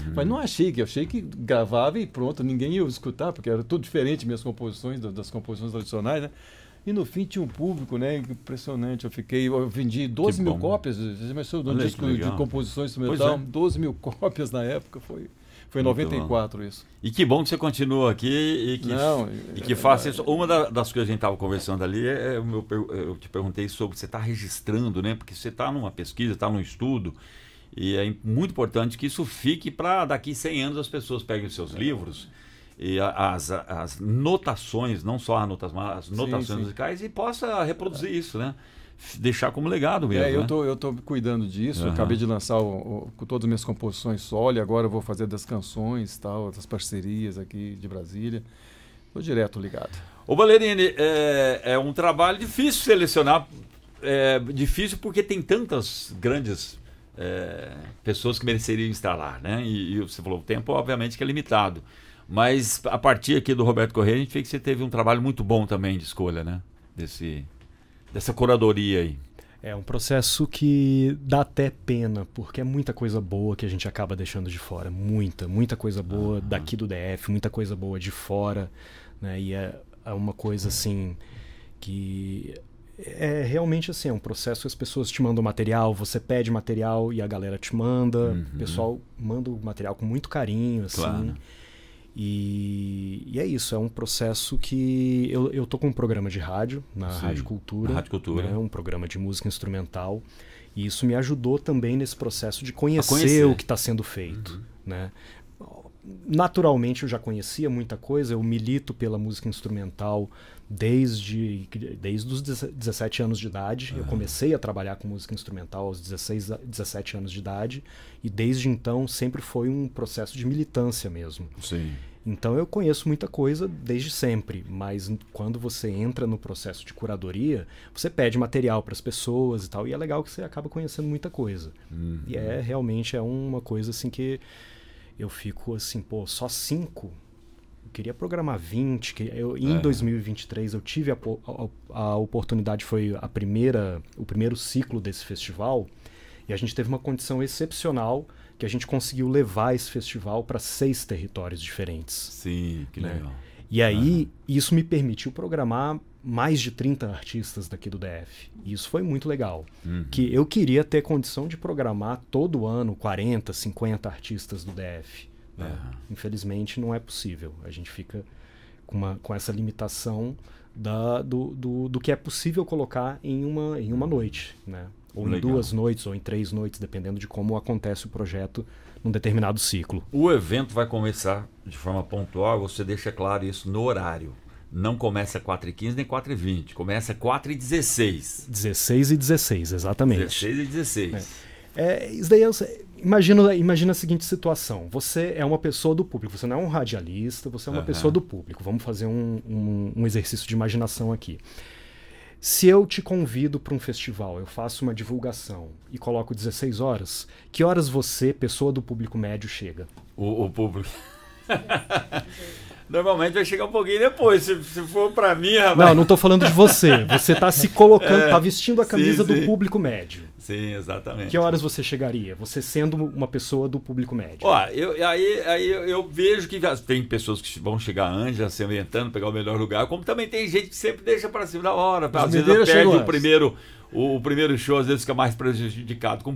Mas não achei que gravava e pronto, ninguém ia escutar, porque era tudo diferente minhas composições, das composições tradicionais, né? E no fim tinha um público, né? Impressionante. Eu vendi 12 mil cópias. Você começou de um disco de composições instrumental, 12 mil cópias na época. Foi em 94 isso. E que bom que você continua aqui e que faça isso. Uma das coisas que a gente estava conversando ali, eu te perguntei sobre você está registrando, né? Porque você está numa pesquisa, está num estudo, e é muito importante que isso fique para daqui 100 anos as pessoas peguem os seus livros e as notações, não só as notas, mas as notações musicais, e possa reproduzir isso, né? Deixar como legado mesmo. Eu tô cuidando disso. Eu acabei de lançar com todas as minhas composições solo, e agora eu vou fazer das canções, tal, das parcerias aqui de Brasília. Tô direto ligado. Ô Valerini, é um trabalho difícil selecionar, difícil porque tem tantas grandes pessoas que mereceriam estar lá, né? E você falou, o tempo obviamente que é limitado. Mas a partir aqui do Roberto Correia, a gente vê que você teve um trabalho muito bom também de escolha, né? Dessa curadoria aí. É um processo que dá até pena, porque é muita coisa boa que a gente acaba deixando de fora. Muita coisa boa daqui do DF, muita coisa boa de fora, né? E é uma coisa assim que é realmente assim, é um processo que as pessoas te mandam material, você pede material e a galera te manda. O pessoal manda o material com muito carinho, assim. Claro. E é isso, é um processo que eu tô com um programa de rádio na Rádio Cultura, né, um programa de música instrumental, e isso me ajudou também nesse processo de conhecer o que está sendo feito, né? Naturalmente eu já conhecia muita coisa, eu milito pela música instrumental desde os 17 anos de idade. Eu comecei a trabalhar com música instrumental aos 16, 17 anos de idade, e desde então sempre foi um processo de militância mesmo. Sim. Então eu conheço muita coisa desde sempre, mas quando você entra no processo de curadoria, você pede material para as pessoas e tal, e é legal que você acaba conhecendo muita coisa. E realmente é uma coisa assim que eu fico assim, só 5? Eu queria programar 20. Em 2023 eu tive a oportunidade, foi o primeiro ciclo desse festival, e a gente teve uma condição excepcional que a gente conseguiu levar esse festival para 6 territórios diferentes. Sim, que legal. E aí isso me permitiu programar mais de 30 artistas daqui do DF. E isso foi muito legal. Que eu queria ter condição de programar todo ano 40, 50 artistas do DF. Infelizmente não é possível. A gente fica com essa limitação do que é possível colocar em uma noite, né? Ou em 2 noites, ou em 3 noites, dependendo de como acontece o projeto num determinado ciclo. O evento vai começar de forma pontual, você deixa claro isso no horário. Não começa 4h15 nem 4h20, começa 4h16. 16h16, exatamente. 16h16. Isso daí, imagina a seguinte situação. Você é uma pessoa do público, você não é um radialista, você é uma pessoa do público. Vamos fazer um exercício de imaginação aqui. Se eu te convido para um festival, eu faço uma divulgação e coloco 16 horas, que horas você, pessoa do público médio, chega? O público... Normalmente vai chegar um pouquinho depois, se for para mim, rapaz. Não estou falando de você. Você está se colocando, está vestindo a camisa do público médio. Sim, exatamente. Que horas você chegaria? Você sendo uma pessoa do público médio. Ó, eu vejo que tem pessoas que vão chegar antes, já se ambientando, pegar o melhor lugar, como também tem gente que sempre deixa para cima da hora. Às vezes perde o primeiro show, às vezes fica mais prejudicado com